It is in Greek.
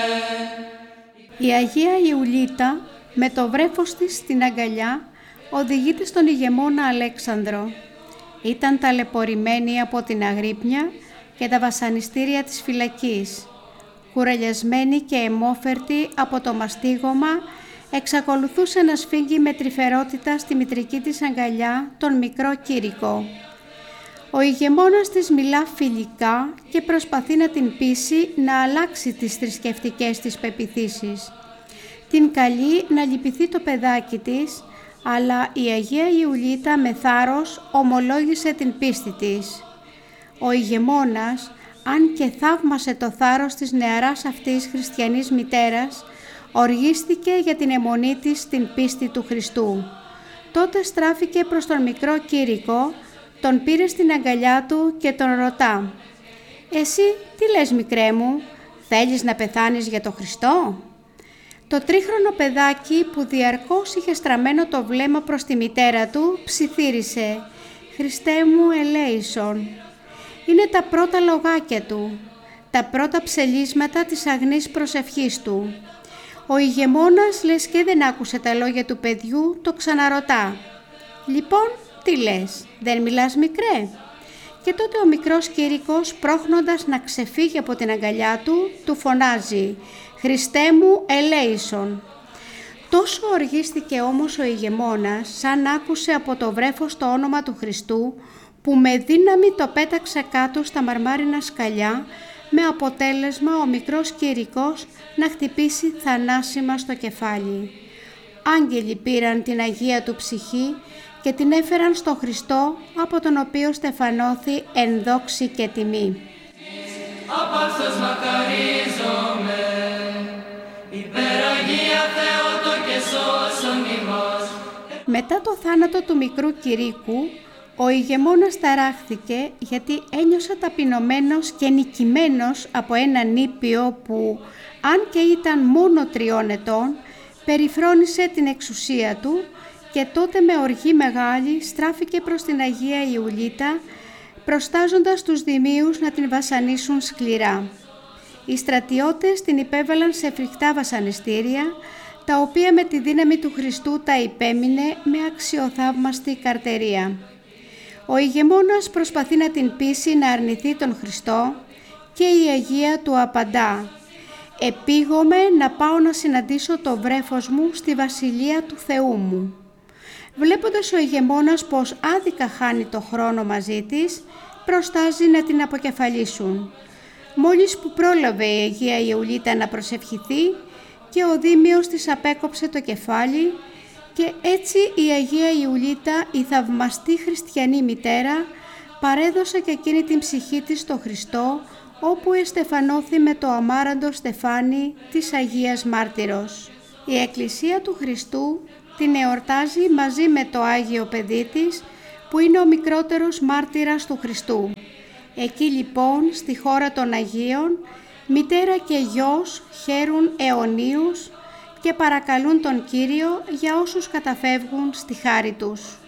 Η Αγία Ιουλίτα με το βρέφος της στην αγκαλιά οδηγείται στον ηγεμόνα Αλέξανδρο. Ήταν ταλαιπωρημένη από την αγρύπνια και τα βασανιστήρια της φυλακής. Κουρελιασμένη και αιμόφερτη από το μαστίγωμα, εξακολουθούσε να σφίγγει με τρυφερότητα στη μητρική της αγκαλιά τον μικρό Κήρυκο. Ο ηγεμόνας της μιλά φιλικά και προσπαθεί να την πείσει να αλλάξει τις θρησκευτικές της πεποιθήσεις. Την καλεί να λυπηθεί το παιδάκι της, αλλά η Αγία Ιουλίτα με θάρρος ομολόγησε την πίστη της. Ο ηγεμόνας, αν και θαύμασε το θάρρος της νεαράς αυτής χριστιανής μητέρας, οργίστηκε για την αιμονή της στην πίστη του Χριστού. Τότε στράφηκε προς τον μικρό Κήρυκο, τον πήρε στην αγκαλιά του και τον ρωτά: «Εσύ τι λες, μικρέ μου, θέλεις να πεθάνεις για τον Χριστό?» Το τρίχρονο παιδάκι, που διαρκώς είχε στραμμένο το βλέμμα προς τη μητέρα του, ψιθύρισε: «Χριστέ μου ελέησον». Είναι τα πρώτα λογάκια του, τα πρώτα ψελίσματα της αγνής προσευχής του. Ο ηγεμόνας, λες και δεν άκουσε τα λόγια του παιδιού, το ξαναρωτά: «Λοιπόν, τι λες, δεν μιλάς, μικρέ?» Και τότε ο μικρός Κήρυκος, πρόχνοντας να ξεφύγει από την αγκαλιά του, του φωνάζει: «Χριστέ μου ελέησον». Τόσο οργίστηκε όμως ο ηγεμόνας, σαν άκουσε από το βρέφος το όνομα του Χριστού, που με δύναμη το πέταξε κάτω στα μαρμάρινα σκαλιά, με αποτέλεσμα ο μικρός Κήρυκος να χτυπήσει θανάσιμα στο κεφάλι. Άγγελοι πήραν την Αγία του ψυχή και την έφεραν στο Χριστό, από τον οποίο στεφανώθη εν δόξη και τιμή. Απ' μακαρίζομαι, υπεραγία Θεότο και σώσον ημάς. Μετά το θάνατο του μικρού Κηρύκου, ο ηγεμόνας ταράχθηκε, γιατί ένιωσε ταπεινωμένος και νικημένος από έναν νήπιο που, αν και ήταν μόνο 3 ετών, περιφρόνησε την εξουσία του, και τότε με οργή μεγάλη στράφηκε προς την Αγία Ιουλίτα, προστάζοντας τους δημίους να την βασανίσουν σκληρά. Οι στρατιώτες την υπέβαλαν σε φρικτά βασανιστήρια, τα οποία με τη δύναμη του Χριστού τα υπέμεινε με αξιοθαύμαστη καρτερία. Ο ηγεμόνας προσπαθεί να την πείσει να αρνηθεί τον Χριστό και η Αγία του απαντά: «Επήγομαι να πάω να συναντήσω το βρέφος μου στη βασιλεία του Θεού μου». Βλέποντας ο ηγεμόνας πως άδικα χάνει το χρόνο μαζί της, προστάζει να την αποκεφαλίσουν. Μόλις που πρόλαβε η Αγία Ιουλίτα να προσευχηθεί, και ο Δήμιος της απέκοψε το κεφάλι, και έτσι η Αγία Ιουλίτα, η θαυμαστή χριστιανή μητέρα, παρέδωσε και εκείνη την ψυχή της στο Χριστό, όπου εστεφανώθη με το αμάραντο στεφάνι της Αγίας Μάρτυρος. Η Εκκλησία του Χριστού την εορτάζει μαζί με το Άγιο Παιδί της, που είναι ο μικρότερος μάρτυρας του Χριστού. Εκεί λοιπόν, στη χώρα των Αγίων, μητέρα και γιος χαίρουν αιωνίους και παρακαλούν τον Κύριο για όσους καταφεύγουν στη χάρη τους.